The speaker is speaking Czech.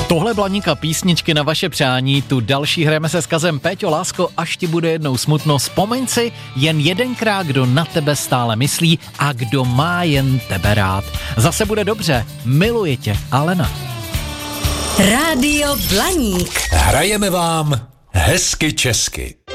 Tohle Blaníka písničky na vaše přání, tu další hrajeme se skazem Péťo, lásko, až ti bude jednou smutno, vzpomeň si jen jedenkrát, kdo na tebe stále myslí a kdo má jen tebe rád. Zase bude dobře, miluje tě, Alena. Rádio Blaník. Hrajeme vám hezky česky.